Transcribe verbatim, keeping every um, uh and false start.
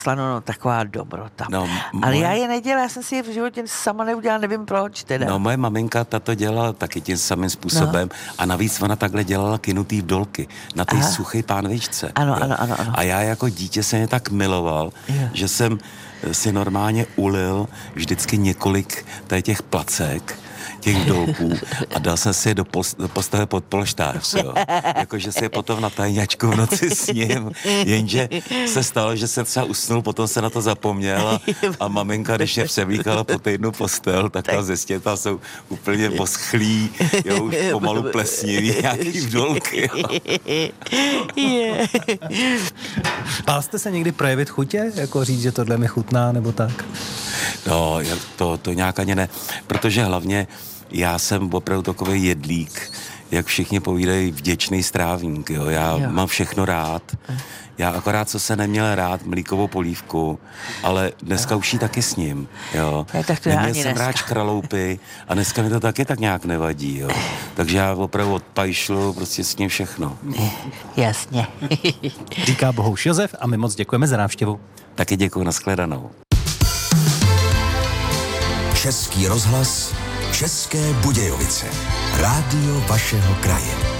Slano, no, taková dobrota. No, moje... Ale já je nedělala, já jsem si je v životě sama neudělala, nevím proč teda. No, moje maminka tato dělala taky tím samým způsobem no. A navíc ona takhle dělala kynutý vdolky na té suché pánvičce. Ano, ano, ano, ano. A já jako dítě jsem je tak miloval, jo. Že jsem si normálně ulil vždycky několik tady těch placek, těch vdolků a dal jsem si je do, post, do postele pod polštář, jo. Jakože si je potom na tajňačku v noci s ním, jenže se stalo, že jsem třeba usnul, potom se na to zapomněl a, a maminka, když mě převlíkala po týdnu postel, tak ta ze stěta jsou úplně poschlí, jo, už pomalu plesnivý, nějaký vdolky, jo. Bál jste se někdy projevit chutě? Jako říct, že tohle mi chutná, nebo tak? No, to, to nějak ani ne, protože hlavně já jsem opravdu takový jedlík, jak všichni povídají, vděčný strávník, jo. Já jo. mám všechno rád. Já akorát, co se neměl rád, mlíkovou polívku, ale dneska jo. už jí taky s ním, jo. Neměl jsem rád škraloupy a dneska mi to taky tak nějak nevadí, jo. Takže já opravdu odpajšlu prostě s ním všechno. Jasně. Říká Bohuš Josef a my moc děkujeme za návštěvu. Taky děkuji, nashledanou. Český rozhlas, České Budějovice. Rádio vašeho kraje.